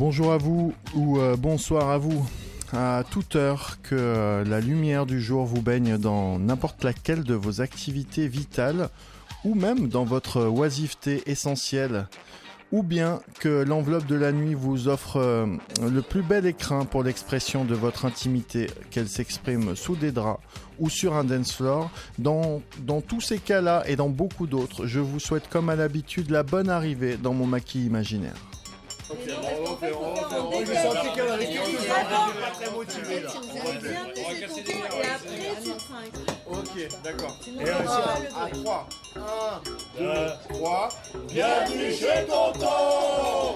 Bonjour à vous ou bonsoir à vous. À toute heure que la lumière du jour vous baigne dans n'importe laquelle de vos activités vitales ou même dans votre oisiveté essentielle, ou bien que l'enveloppe de la nuit vous offre le plus bel écrin pour l'expression de votre intimité, qu'elle s'exprime sous des draps ou sur un dance floor. Dans tous ces cas-là et dans beaucoup d'autres, je vous souhaite comme à l'habitude la bonne arrivée dans mon maquis imaginaire. J'ai senti qu'elle avait quelque chose pas très motivée là. Et après tu trinques. Ok, d'accord. Et à 3. 1, 2, 3. Bienvenue chez Tonton.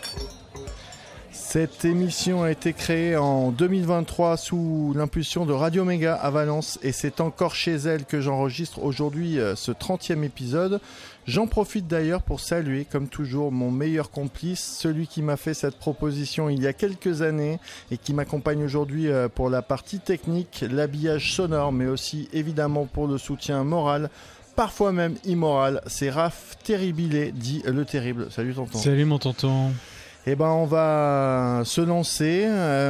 Cette émission a été créée en 2023 sous l'impulsion de Radio Méga à Valence et c'est encore chez elle que j'enregistre aujourd'hui ce 30e épisode. J'en profite d'ailleurs pour saluer, comme toujours, mon meilleur complice, celui qui m'a fait cette proposition il y a quelques années et qui m'accompagne aujourd'hui pour la partie technique, l'habillage sonore, mais aussi évidemment pour le soutien moral, parfois même immoral. C'est Raph Terribilé, dit le terrible. Salut tonton. Salut mon tonton. Eh ben, on va se lancer.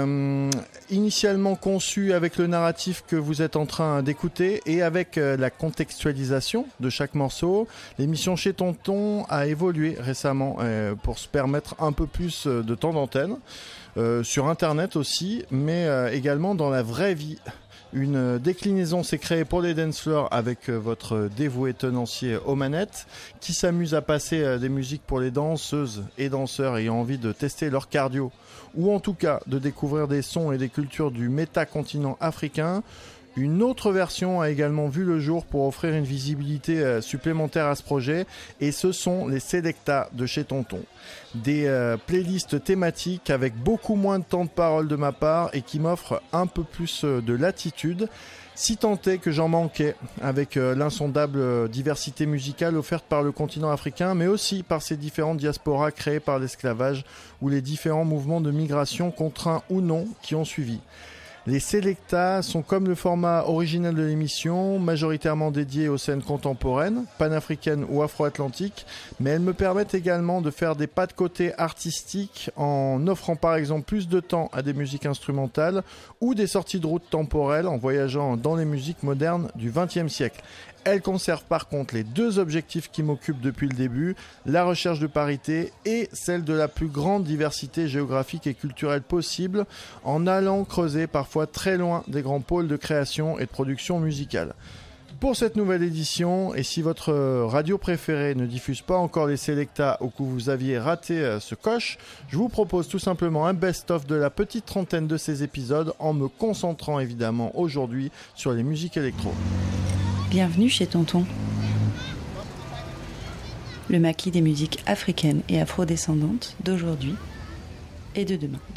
Initialement conçu avec le narratif que vous êtes en train d'écouter et avec la contextualisation de chaque morceau, l'émission Chez Tonton a évolué récemment pour se permettre un peu plus de temps d'antenne, sur Internet aussi, mais également dans la vraie vie. Une déclinaison s'est créée pour les dance floors avec votre dévoué tenancier aux manettes qui s'amuse à passer des musiques pour les danseuses et danseurs ayant envie de tester leur cardio ou en tout cas de découvrir des sons et des cultures du métacontinent africain. Une autre version a également vu le jour pour offrir une visibilité supplémentaire à ce projet et ce sont les Selecta de chez Tonton. Des playlists thématiques avec beaucoup moins de temps de parole de ma part et qui m'offrent un peu plus de latitude, si tant est que j'en manquais avec l'insondable diversité musicale offerte par le continent africain, mais aussi par ces différentes diasporas créées par l'esclavage ou les différents mouvements de migration contraints ou non qui ont suivi. Les Selecta sont comme le format originel de l'émission, majoritairement dédiés aux scènes contemporaines, panafricaines ou afro-atlantiques, mais elles me permettent également de faire des pas de côté artistiques en offrant par exemple plus de temps à des musiques instrumentales ou des sorties de route temporelles en voyageant dans les musiques modernes du XXe siècle. Elle conserve par contre les deux objectifs qui m'occupent depuis le début, la recherche de parité et celle de la plus grande diversité géographique et culturelle possible, en allant creuser parfois très loin des grands pôles de création et de production musicale. Pour cette nouvelle édition, et si votre radio préférée ne diffuse pas encore les Selecta ou que vous aviez raté ce coche, je vous propose tout simplement un best-of de la petite trentaine de ces épisodes en me concentrant évidemment aujourd'hui sur les musiques électro. Bienvenue chez Tonton, le maquis des musiques africaines et afrodescendantes d'aujourd'hui et de demain.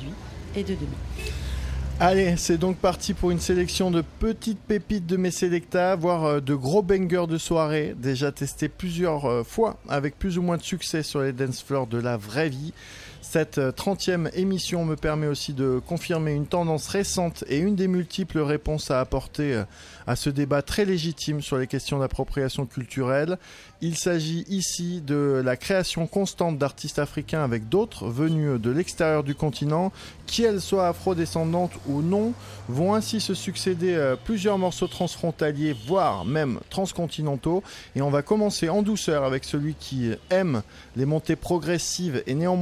Allez, c'est donc parti pour une sélection de petites pépites de mes Selecta, voire de gros bangers de soirée, déjà testés plusieurs fois avec plus ou moins de succès sur les dance floors de la vraie vie. Cette 30e émission me permet aussi de confirmer une tendance récente et une des multiples réponses à apporter à ce débat très légitime sur les questions d'appropriation culturelle. Il s'agit ici de la création constante d'artistes africains avec d'autres venus de l'extérieur du continent, qui elles soient afro-descendantes ou non, vont ainsi se succéder plusieurs morceaux transfrontaliers, voire même transcontinentaux. Et on va commencer en douceur avec celui qui aime les montées progressives et néanmoins